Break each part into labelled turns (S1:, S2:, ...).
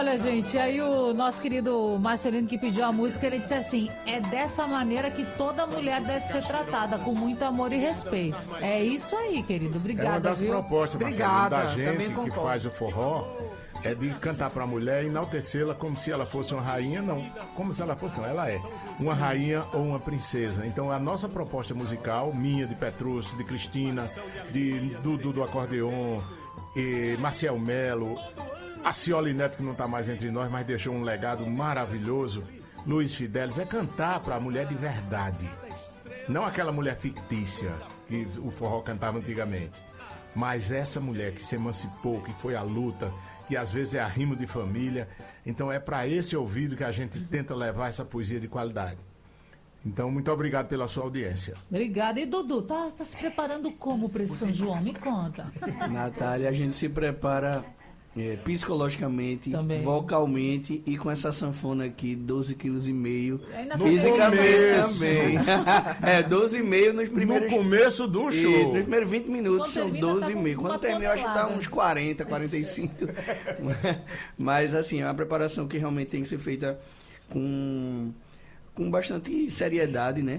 S1: Olha, gente, aí o nosso querido Marcelino que pediu a música, ele disse assim, é dessa maneira que toda mulher deve ser tratada, com muito amor e respeito. É isso aí, querido. Obrigada,
S2: É uma das
S1: viu?
S2: propostas, Marcelino, da gente que
S3: concordo.
S2: faz o forró, é de cantar pra mulher e enaltecê-la como se ela fosse uma rainha, não. Como se ela fosse, não, ela é uma rainha ou uma princesa. Então a nossa proposta musical, minha, de Petrúcio, de Cristina, de Dudu do acordeon, e Maciel Melo, a Cioli Neto, que não está mais entre nós, mas deixou um legado maravilhoso, Luiz Fidelis, é cantar para a mulher de verdade. Não aquela mulher fictícia que o forró cantava antigamente, mas essa mulher que se emancipou, que foi à luta, que às vezes é arrimo de família. Então é para esse ouvido que a gente tenta levar essa poesia de qualidade. Então, muito obrigado pela sua audiência.
S1: Obrigada. E Dudu, tá se preparando como para esse São João? Me conta.
S4: Natália, a gente se prepara psicologicamente,
S1: Também.
S4: vocalmente e com essa sanfona aqui, 12,5 kg.
S1: Ainda
S4: Fisicamente também. 12,5 nos primeiros...
S2: No começo do show.
S4: Isso, nos primeiros 20 minutos
S1: Quando
S4: são
S1: termina, tá
S4: 12,5.
S1: com
S4: Quando
S1: uma
S4: termina, eu acho que tá
S1: tonelada.
S4: uns 40, 45. Mas, assim, é uma preparação que realmente tem que ser feita com bastante seriedade, né?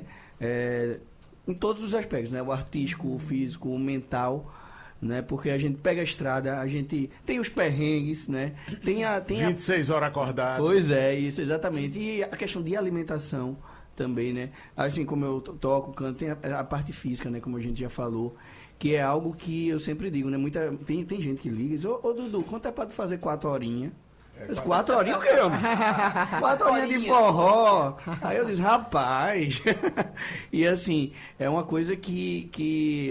S4: Em todos os aspectos, né? O artístico, o físico, o mental, né? Porque a gente pega a estrada, a gente tem os perrengues, né? Tem a
S2: 26 horas acordado.
S4: Pois é, isso, exatamente. E a questão de alimentação também, né? Assim como eu toco, canto, tem a parte física, né? Como a gente já falou, que é algo que eu sempre digo, né? Tem gente que liga e diz, ô Dudu, quanto é pra tu fazer 4 horinhas? 4 horinhas o quê, homem? 4 horinhas de forró. Aí eu disse, rapaz. E assim, é uma coisa que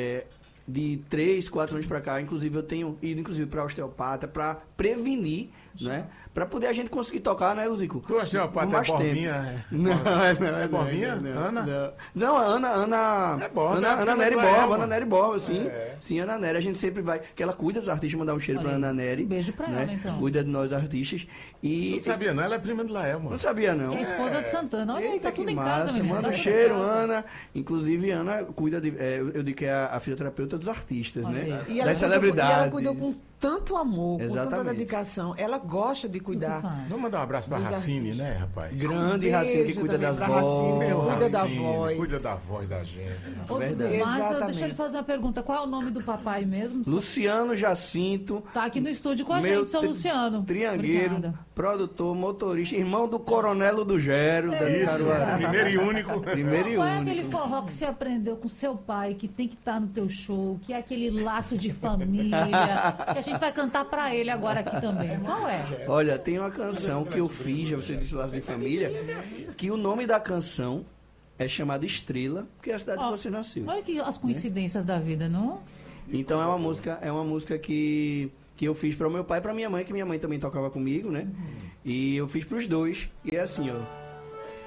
S4: de 3, 4 anos pra cá, inclusive eu tenho ido pra osteopata pra prevenir, né? Pra poder a gente conseguir tocar, né, Luzico?
S2: Tu achou a parte da Borbinha?
S4: Não,
S2: É Borbinha? Ana?
S4: Não, Ana.
S2: É Borba,
S4: Ana
S2: é
S4: Nery
S2: do
S4: Borba,
S2: Elma.
S4: Ana Nery Borba, sim. Sim, Ana Nery, a gente sempre vai, que ela cuida dos artistas, mandar um cheiro pra
S1: Olha aí,
S4: Ana Nery.
S1: um beijo pra
S4: né?
S1: ela, então.
S4: Cuida de nós artistas. E
S2: Não sabia não, ela é prima de Lael,
S4: não sabia, não.
S1: Que é a esposa de Santana. Olha aí, tá
S4: Eita,
S1: tudo
S4: que
S1: em casa,
S4: massa.
S1: menina.
S4: Manda
S1: Tá
S4: um
S1: tudo em
S4: cheiro,
S1: casa.
S4: Ana. Inclusive, Ana cuida de. Eu digo que é a fisioterapeuta dos artistas,
S1: Olha
S4: né?
S1: aí.
S3: E ela
S4: Das
S3: cuidou, e
S4: celebridades.
S3: ela cuidou com tanto amor, com tanta
S4: Exatamente.
S3: dedicação. Ela gosta de cuidar.
S2: Vamos mandar um abraço pra
S3: Dos
S2: Racine,
S3: artistas.
S2: né, rapaz?
S4: Grande Racinho que
S3: Beijo
S4: cuida
S3: também
S4: das
S3: pra Racine,
S4: vozes.
S3: que cuida da
S2: Racine,
S3: voz.
S2: Cuida da voz da gente.
S1: Ô, Dudu,
S4: Verdade.
S1: mas deixa
S3: Exatamente.
S1: ele fazer uma pergunta. Qual é o nome do papai mesmo?
S4: Luciano Jacinto.
S1: Tá aqui no estúdio com a
S4: Meu
S1: gente, São Luciano.
S4: Triangueiro,
S1: Obrigada.
S4: produtor, motorista, irmão do Coronelo do Gero, da
S2: Isso,
S4: Caruaru.
S2: primeiro e único.
S4: Primeiro e
S1: Qual é aquele
S4: único.
S1: forró que você aprendeu com seu pai, que tem que estar no teu show, que é aquele laço de família, que a gente vai cantar pra ele agora aqui também. Qual é?
S4: Olha, tem uma canção que eu fiz, já você disse Laço de Família, que o nome da canção é chamada Estrela, porque é a cidade
S1: Ó,
S4: que você nasceu.
S1: Olha que as coincidências da vida, não?
S4: Então é uma música que eu fiz para o meu pai e para minha mãe, que minha mãe também tocava comigo, né? E eu fiz para os dois. E é assim, ó.